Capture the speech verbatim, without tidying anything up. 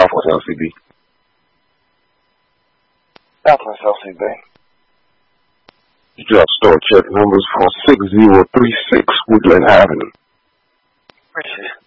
Southwest L C B. Southwest L C B. You got store check numbers for six zero three six Woodland Avenue. Appreciate it.